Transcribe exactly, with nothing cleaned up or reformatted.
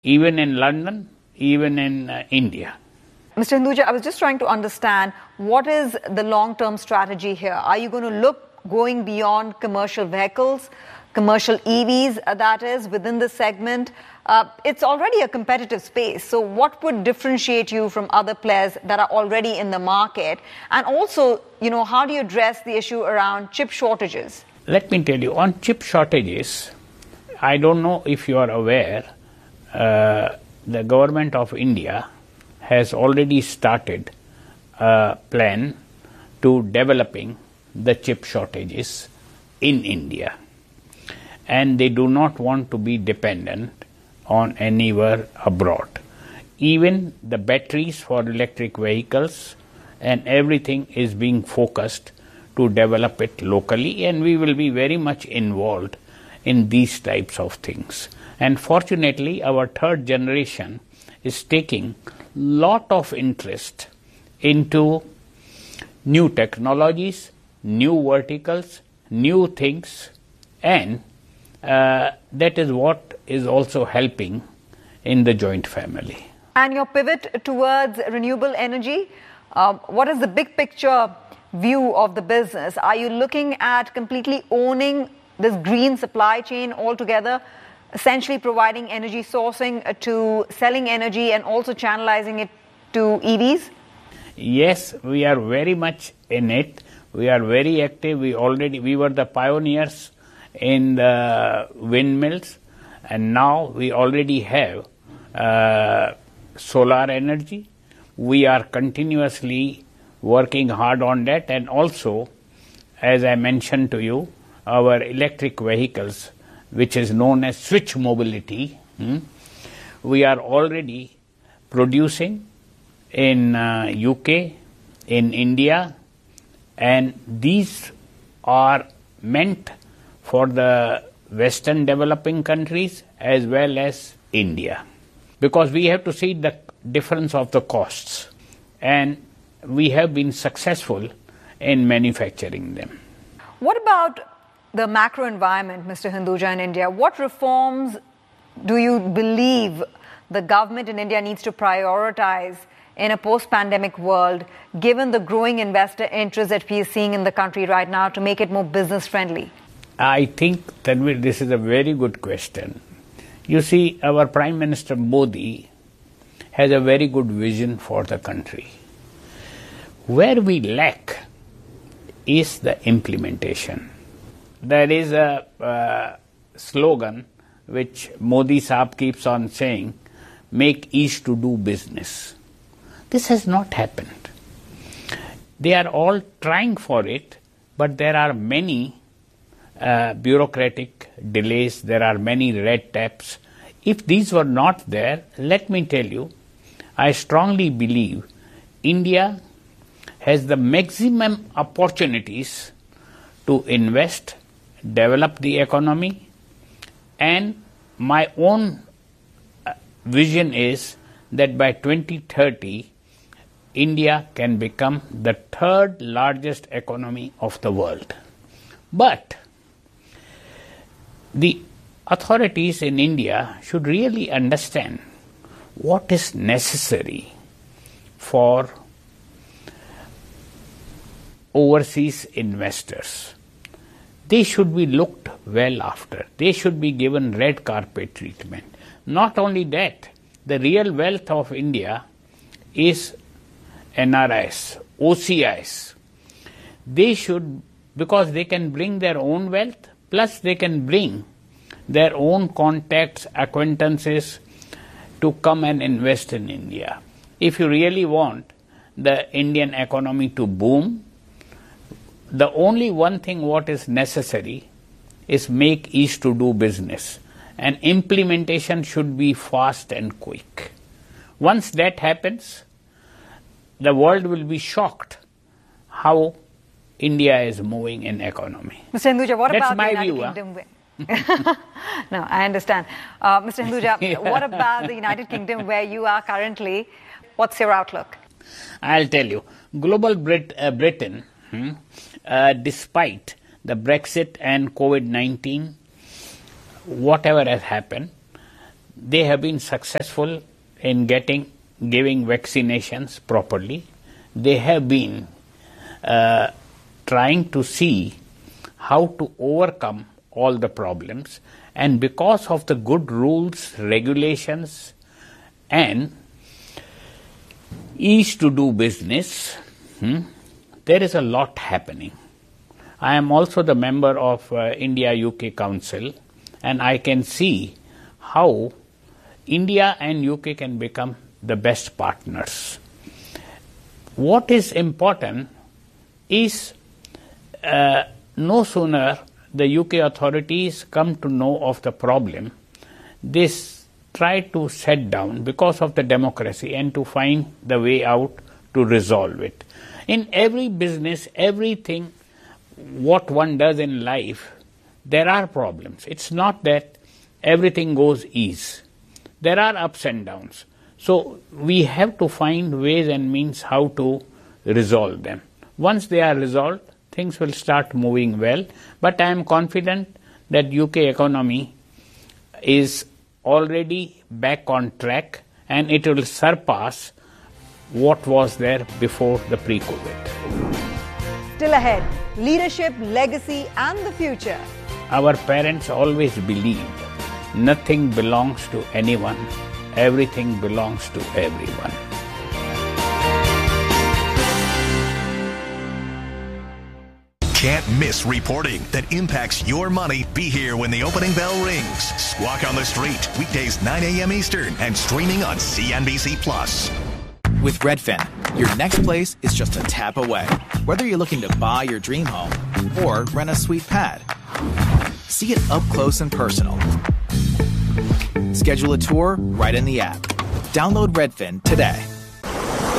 even in London, even in uh, India. Mister Hinduja, I was just trying to understand what is the long-term strategy here? Are you going to look going beyond commercial vehicles, commercial E Vs, uh, that is, within the segment? Uh, it's already a competitive space. So what would differentiate you from other players that are already in the market? And also, you know, how do you address the issue around chip shortages? Let me tell you, on chip shortages, I don't know if you are aware, uh, the government of India has already started a plan to developing the chip shortages in India. And they do not want to be dependent on anywhere abroad. Even the batteries for electric vehicles and everything is being focused to develop it locally, and we will be very much involved in these types of things. And fortunately, our third generation is taking lot of interest into new technologies, new verticals, new things, and uh, that is what is also helping in the joint family. And your pivot towards renewable energy, uh, what is the big picture view of the business? Are you looking at completely owning this green supply chain altogether, essentially providing energy sourcing to selling energy and also channelizing it to E Vs? Yes, we are very much in it. We are very active. We already we were the pioneers in the windmills, and now we already have uh, solar energy. We are continuously working hard on that, and also, as I mentioned to you, our electric vehicles, which is known as switch mobility, hmm, we are already producing in uh, U K, in India, and these are meant for the Western developing countries as well as India, because we have to see the difference of the costs, and we have been successful in manufacturing them. What about the macro environment, Mister Hinduja, in India? What reforms do you believe the government in India needs to prioritize in a post-pandemic world, given the growing investor interest that we are seeing in the country right now, to make it more business-friendly? I think, Tanvir, this is a very good question. You see, our Prime Minister Modi has a very good vision for the country. Where we lack is the implementation. There is a uh, slogan which Modi Saab keeps on saying, make East to do business. This has not happened. They are all trying for it, but there are many uh, bureaucratic delays, there are many red tapes. If these were not there, let me tell you, I strongly believe India has the maximum opportunities to invest, develop the economy, and my own vision is that by twenty thirty, India can become the third largest economy of the world. But the authorities in India should really understand what is necessary for overseas investors. They should be looked well after. They should be given red carpet treatment. Not only that, the real wealth of India is N R Is, O C Is. They should, because they can bring their own wealth, plus they can bring their own contacts, acquaintances to come and invest in India. If you really want the Indian economy to boom, the only one thing what is necessary is make East to do business, and implementation should be fast and quick. Once that happens, the world will be shocked how India is moving in economy. Mister Hinduja, what That's about my the United view, Kingdom? Huh? No, I understand. Uh, Mister Hinduja, yeah. What about the United Kingdom where you are currently? What's your outlook? I'll tell you. Global Brit uh, Britain, hmm, uh, despite the Brexit and COVID nineteen, whatever has happened, they have been successful in getting, giving vaccinations properly. They have been uh, trying to see how to overcome all the problems, and because of the good rules, regulations, and ease to do business, hmm, there is a lot happening. I am also the member of uh, India-U K Council, and I can see how India and U K can become the best partners. What is important is uh, no sooner the U K authorities come to know of the problem, they try to set down because of the democracy and to find the way out to resolve it. In every business, everything, what one does in life, there are problems. It's not that everything goes easy. There are ups and downs. So we have to find ways and means how to resolve them. Once they are resolved, things will start moving well. But I am confident that U K economy is already back on track and it will surpass what was there before the pre-COVID. Still ahead, leadership, legacy and the future. Our parents always believed nothing belongs to anyone, everything belongs to everyone. Can't miss reporting that impacts your money. Be here when the opening bell rings. Squawk on the Street, weekdays nine a.m. Eastern and streaming on C N B C Plus. With Redfin, your next place is just a tap away. Whether you're looking to buy your dream home or rent a sweet pad, see it up close and personal. Schedule a tour right in the app. Download Redfin today.